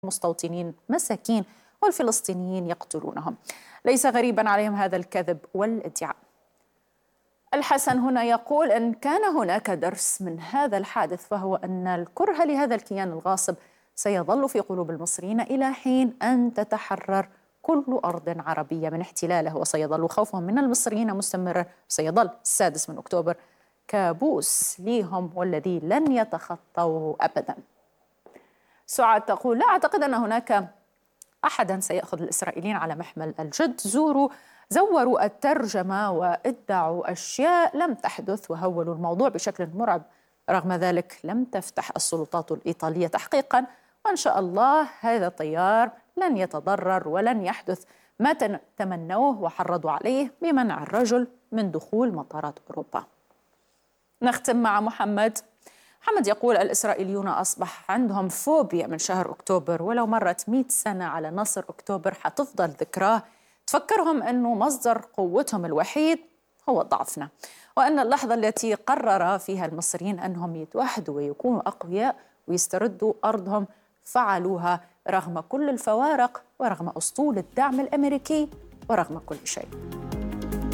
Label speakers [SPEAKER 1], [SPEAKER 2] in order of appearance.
[SPEAKER 1] مستوطنين مساكين والفلسطينيين يقتلونهم. ليس غريبا عليهم هذا الكذب والادعاء. الحسن هنا يقول إن كان هناك درس من هذا الحادث فهو أن الكره لهذا الكيان الغاصب سيظل في قلوب المصريين إلى حين أن تتحرر كل أرض عربية من احتلاله، وسيظل خوفهم من المصريين مستمرا، سيظل 6 أكتوبر كابوس ليهم والذي لن يتخطوه أبدا. سعاد تقول: لا أعتقد أن هناك أحدا سيأخذ الإسرائيليين على محمل الجد. زوروا الترجمة وادعوا أشياء لم تحدث وهولوا الموضوع بشكل مرعب. رغم ذلك لم تفتح السلطات الإيطالية تحقيقا، وإن شاء الله هذا الطيار لن يتضرر ولن يحدث ما تمنوه وحرضوا عليه بمنع الرجل من دخول مطارات أوروبا. نختم مع محمد يقول: الإسرائيليون أصبح عندهم فوبيا من شهر أكتوبر، ولو مرت 100 سنة على نصر أكتوبر حتفضل ذكراه تفكرهم أنه مصدر قوتهم الوحيد هو ضعفنا، وأن اللحظة التي قرر فيها المصريين أنهم يتوحدوا ويكونوا أقوياء ويستردوا أرضهم فعلوها رغم كل الفوارق ورغم أسطول الدعم الأمريكي ورغم كل شيء.